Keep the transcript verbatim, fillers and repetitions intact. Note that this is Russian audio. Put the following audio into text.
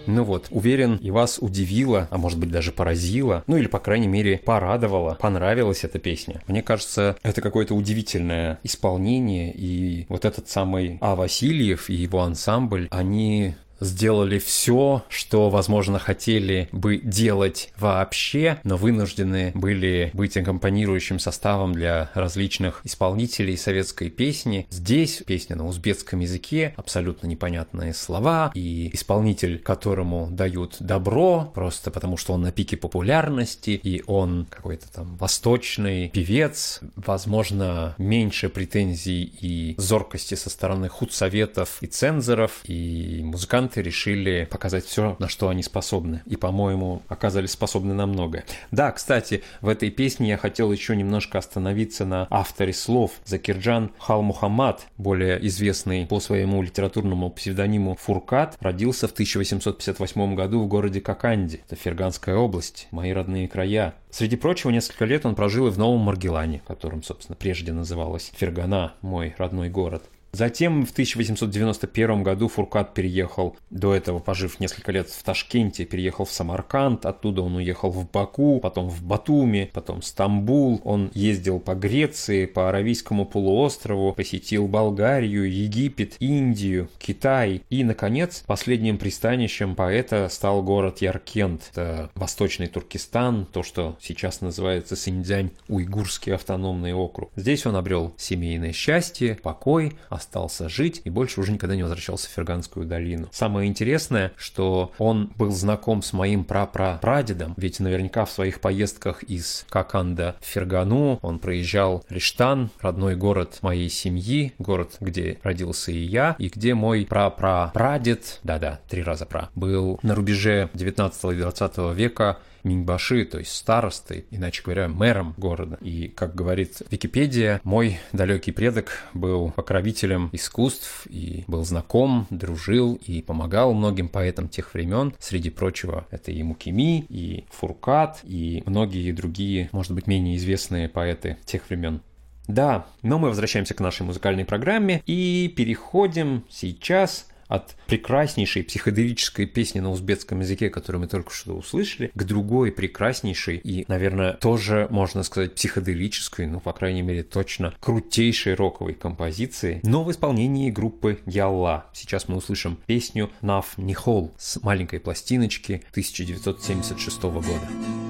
Ну вот, уверен, и вас удивило, а может быть даже поразило, ну или, по крайней мере, порадовало, понравилась эта песня. Мне кажется, это какое-то удивительное исполнение, и вот этот самый А. Васильев и его ансамбль, они сделали все, что, возможно, хотели бы делать вообще, но вынуждены были быть аккомпанирующим составом для различных исполнителей советской песни. Здесь песня на узбекском языке, абсолютно непонятные слова, и исполнитель, которому дают добро, просто потому что он на пике популярности, и он какой-то там восточный певец, возможно, меньше претензий и зоркости со стороны худсоветов и цензоров, и музыкантов решили показать все, на что они способны. И, по-моему, оказались способны на многое. Да, кстати, в этой песне я хотел еще немножко остановиться на авторе слов. Закирджан Халмухаммад, более известный по своему литературному псевдониму Фуркат, родился в тысяча восемьсот пятьдесят восьмом году в городе Коканди. Это Ферганская область, мои родные края. Среди прочего, несколько лет он прожил и в Новом Маргилане, которым, собственно, прежде называлась Фергана, мой родной город. Затем в тысяча восемьсот девяносто первом году Фуркат переехал, до этого пожив несколько лет в Ташкенте, переехал в Самарканд, оттуда он уехал в Баку, потом в Батуми, потом в Стамбул. Он ездил по Греции, по Аравийскому полуострову, посетил Болгарию, Египет, Индию, Китай. И, наконец, последним пристанищем поэта стал город Яркент. Это Восточный Туркестан, то, что сейчас называется Синьцзянь-Уйгурский автономный округ. Здесь он обрел семейное счастье, покой, остался жить и больше уже никогда не возвращался в Ферганскую долину. Самое интересное, что он был знаком с моим прапрапрадедом, ведь наверняка в своих поездках из Коканда в Фергану он проезжал Риштан, родной город моей семьи, город, где родился и я, и где мой прапрапрадед, да-да, три раза пра, был на рубеже девятнадцатого и двадцатого века минбаши, то есть старостой, иначе говоря, мэром города. И, как говорит Википедия, мой далекий предок был покровителем искусств и был знаком, дружил и помогал многим поэтам тех времен. Среди прочего, это и Мукими, и Фуркат, и многие другие, может быть, менее известные поэты тех времен. Да, но мы возвращаемся к нашей музыкальной программе и переходим сейчас от прекраснейшей психоделической песни на узбекском языке, которую мы только что услышали, к другой прекраснейшей и, наверное, тоже, можно сказать, психоделической, ну, по крайней мере, точно крутейшей роковой композиции, но в исполнении группы Ялла. Сейчас мы услышим песню «Нав Нихол» с маленькой пластиночки тысяча девятьсот семьдесят шестого года.